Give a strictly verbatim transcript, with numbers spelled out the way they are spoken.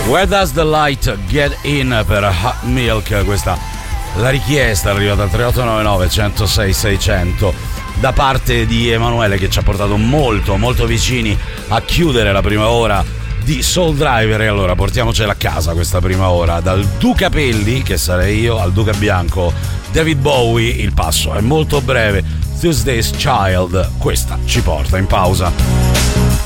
Where Does the Light Get In per Hot Milk. Questa la richiesta è arrivata al tre otto nove nove, uno zero sei, seicento da parte di Emanuele, che ci ha portato molto molto vicini a chiudere la prima ora di Soul Driver. E allora portiamocela a casa questa prima ora. Dal Duca Pelli, che sarei io, al Duca Bianco, David Bowie. Il passo è molto breve. Tuesday's Child, questa ci porta in pausa.